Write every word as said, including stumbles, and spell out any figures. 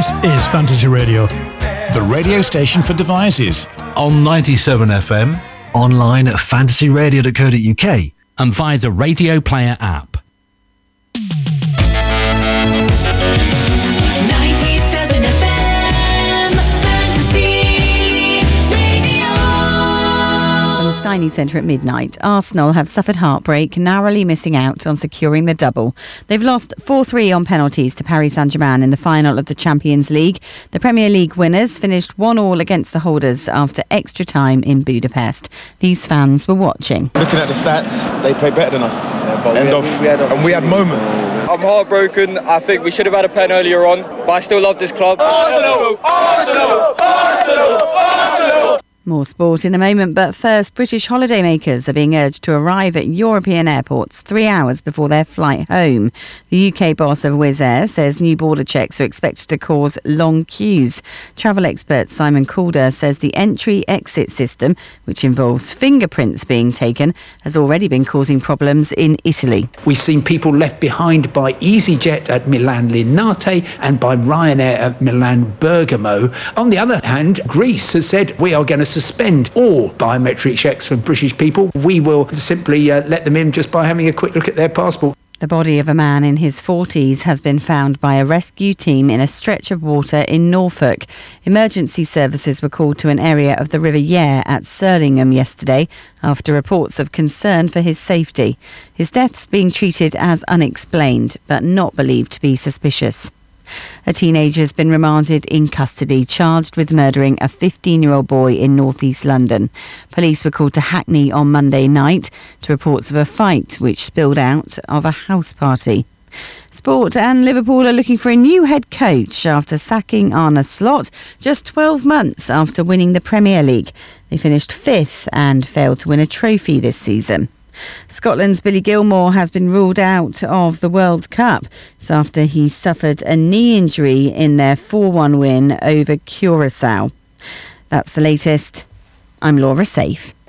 This is Fantasy Radio, the radio station for devices. On ninety-seven F M, online at fantasy radio dot co dot U K, and via the Radio Player app. Sky News Centre at midnight. Arsenal have suffered heartbreak, narrowly missing out on securing the double. They've lost four three on penalties to Paris Saint-Germain in the final of the Champions League. The Premier League winners finished one all against the holders after extra time in Budapest. These fans were watching. Looking at the stats, they play better than us. Yeah, but End we, of, we had, and we had moments. I'm heartbroken. I think we should have had a pen earlier on, but I still love this club. Arsenal! Arsenal! Arsenal! Arsenal! More sport in a moment, but first, British holidaymakers are being urged to arrive at European airports three hours before their flight home. The U K boss of Wizz Air says new border checks are expected to cause long queues. Travel expert Simon Calder says the entry-exit system, which involves fingerprints being taken, has already been causing problems in Italy. We've seen people left behind by EasyJet at Milan Linate and by Ryanair at Milan Bergamo. On the other hand, Greece has said we are going to suspend all biometric checks for British people. We will simply uh, let them in just by having a quick look at their passport. The body of a man in his forties has been found by a rescue team in a stretch of water in Norfolk. Emergency services were called to an area of the River Yare at Surlingham yesterday after reports of concern for his safety. His death's being treated as unexplained, but not believed to be suspicious. A teenager has been remanded in custody, charged with murdering a fifteen-year-old boy in North East London. Police were called to Hackney on Monday night to reports of a fight which spilled out of a house party. Sport, and Liverpool are looking for a new head coach after sacking Arne Slot just twelve months after winning the Premier League. They finished fifth and failed to win a trophy this season. Scotland's Billy Gilmore has been ruled out of the World Cup. It's after he suffered a knee injury in their four one win over Curaçao. That's the latest. I'm Laura Safe.